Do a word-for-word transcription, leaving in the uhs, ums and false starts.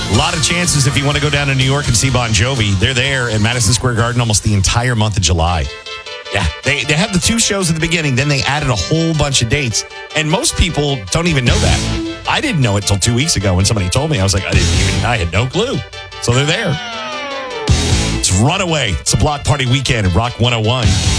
A lot of chances if you want to go down to New York and see Bon Jovi. They're there at Madison Square Garden almost the entire month of July. Yeah, they, they have the two shows at the beginning. Then they added a whole bunch of dates. And most people don't even know that. I didn't know it till two weeks ago when somebody told me. I was like, I didn't even, I had no clue. So they're there. It's Runaway. It's a block party weekend at Rock one oh one.